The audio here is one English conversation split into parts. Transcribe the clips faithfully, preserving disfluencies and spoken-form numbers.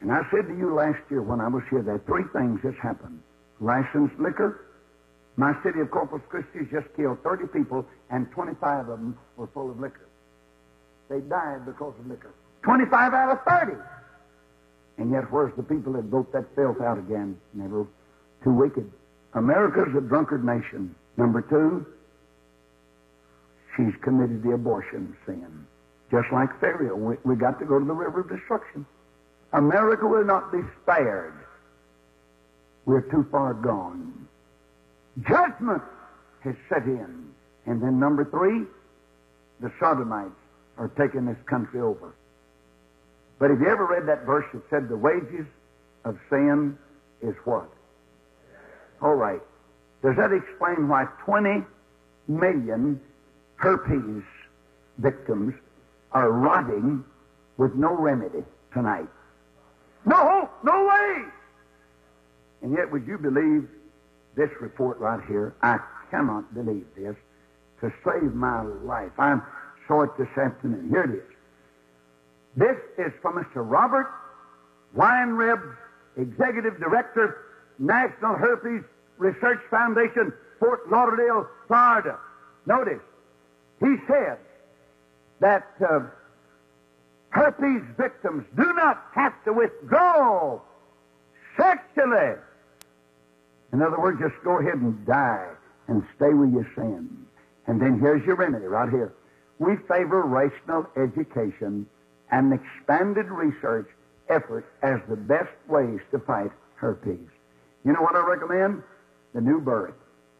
And I said to you last year when I was here that three things just happened. Licensed liquor. My city of Corpus Christi just killed thirty people, and twenty-five of them were full of liquor. They died because of liquor. twenty-five out of thirty. And yet where's the people that vote that filth out again? Never. Too wicked. America's a drunkard nation. Number two, she's committed the abortion sin. Just like Pharaoh, we, we got to go to the river of destruction. America will not be spared. We're too far gone. Judgment has set in. And then number three, the Sodomites are taking this country over. But have you ever read that verse that said the wages of sin is what? All right. Does that explain why twenty million herpes victims are rotting with no remedy tonight? No, no way! And yet, would you believe this report right here? I cannot believe this. To save my life. I saw it this afternoon. Here it is. This is from Mister Robert Weinreb, Executive Director, National Herpes Research Foundation, Fort Lauderdale, Florida. Notice, he said that uh, herpes victims do not have to withdraw sexually. In other words, just go ahead and die and stay with your sin. And then here's your remedy right here. We favor rational education and expanded research effort as the best ways to fight herpes. You know what I recommend? The new birth.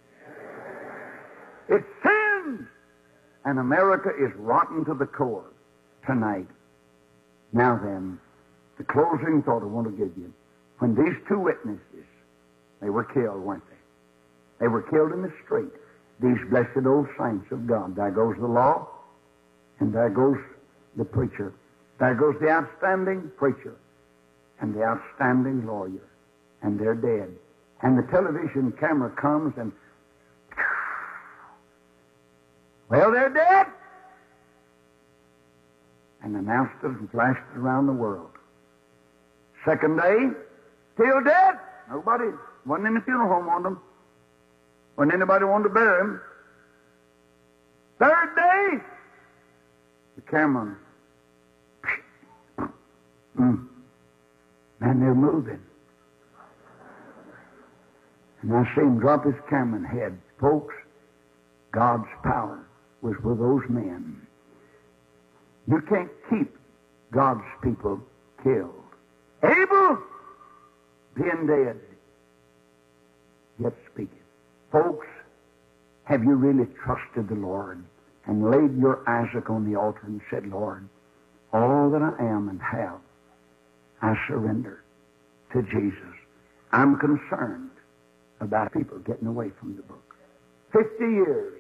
It's sin! And America is rotten to the core tonight. Now then, the closing thought I want to give you. When these two witnesses, they were killed, weren't they? They were killed in the street. These blessed old saints of God. There goes the law, and there goes the preacher. There goes the outstanding preacher and the outstanding lawyer. And they're dead. And the television camera comes and, well, they're dead. And announced it and flashed it around the world. Second day, still dead. Nobody, wasn't in the funeral home on them. Wasn't anybody wanted to bury him. Third day, the camera, mm, and they're moving. And I see him drop his camera and head. Folks, God's power was with those men. You can't keep God's people killed. Abel, being dead, yet speaking. Folks, have you really trusted the Lord and laid your Isaac on the altar and said, Lord, all that I am and have, I surrender to Jesus. I'm concerned about people getting away from the book. Fifty years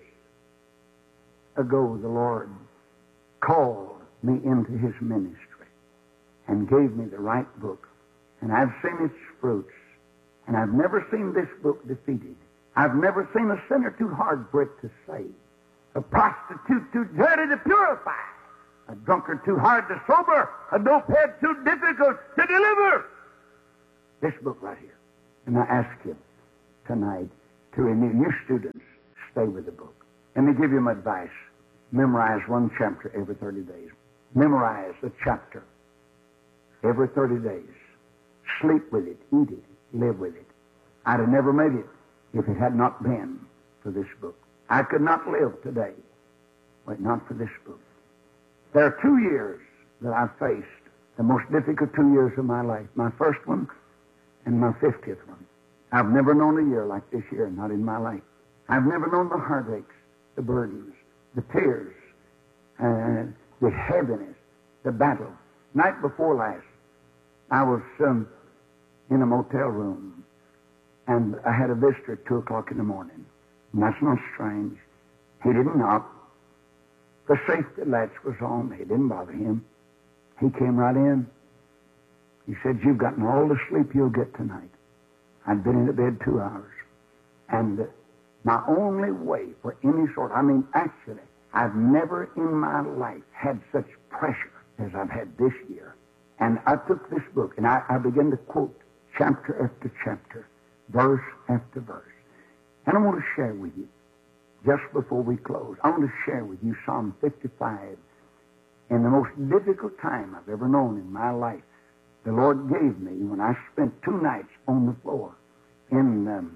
ago, the Lord called me into His ministry and gave me the right book. And I've seen its fruits. And I've never seen this book defeated. I've never seen a sinner too hard for it to save, a prostitute too dirty to purify, a drunkard too hard to sober, a dopehead too difficult to deliver. This book right here. And I ask you tonight to renew. You students, stay with the book. Let me give you my advice. Memorize one chapter every thirty days. Memorize a chapter every thirty days. Sleep with it, eat it, live with it. I'd have never made it if it had not been for this book. I could not live today were it not for this book. There are two years that I faced, the most difficult two years of my life. My first one and my fiftieth one. I've never known a year like this year, not in my life. I've never known the heartaches, the burdens, the tears, uh, the heaviness, the battle. Night before last, I was um, in a motel room, and I had a visitor at two o'clock in the morning. And that's not strange. He didn't knock. The safety latch was on. It didn't bother him. He came right in. He said, "You've gotten all the sleep you'll get tonight." I'd been in the bed two hours. And uh, my only way for any sort, I mean, actually, I've never in my life had such pressure as I've had this year. And I took this book, and I, I began to quote chapter after chapter, verse after verse. And I want to share with you, just before we close, I want to share with you Psalm fifty-five. In the most difficult time I've ever known in my life, the Lord gave me when I spent two nights on the floor in um,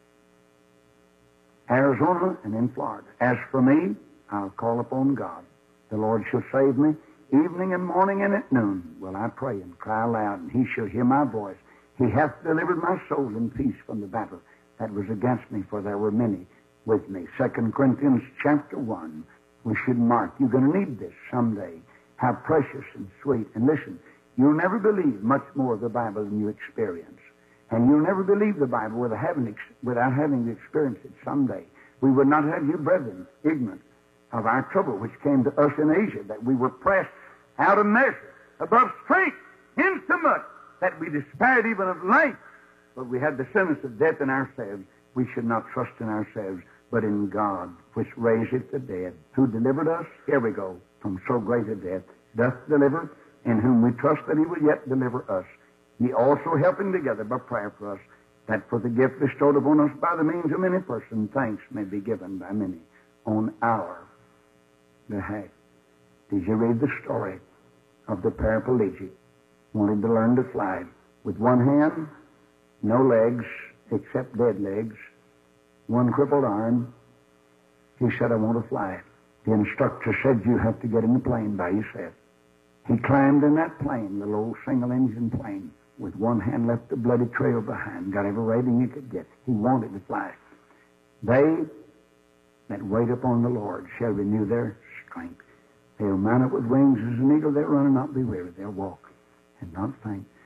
Arizona and in Florida. As for me, I'll call upon God. The Lord shall save me. Evening and morning and at noon will I pray and cry aloud, and he shall hear my voice. He hath delivered my soul in peace from the battle that was against me, for there were many with me. Second Corinthians chapter one. We should mark. You're going to need this someday. How precious and sweet. And listen, you'll never believe much more of the Bible than you experience. And you'll never believe the Bible without having, without having experienced it someday. We would not have you, brethren, ignorant of our trouble which came to us in Asia, that we were pressed out of measure, above strength, insomuch that we despaired even of life. But we had the sentence of death in ourselves. We should not trust in ourselves, but in God, which raiseth the dead, who delivered us, here we go, from so great a death, doth deliver, in whom we trust that he will yet deliver us. Ye also helping together by prayer for us, that for the gift bestowed upon us by the means of many persons, thanks may be given by many on our behalf. Did you read the story of the paraplegic? Wanted to learn to fly. With one hand, no legs, except dead legs, one crippled arm. He said, I want to fly. The instructor said, you have to get in the plane by yourself. He climbed in that plane, the little single-engine plane, with one hand, left a bloody trail behind, got every rating he could get. He wanted to fly. They that wait upon the Lord shall renew their strength. They'll mount up with wings as an eagle. They'll run and not be weary. They'll walk and not faint.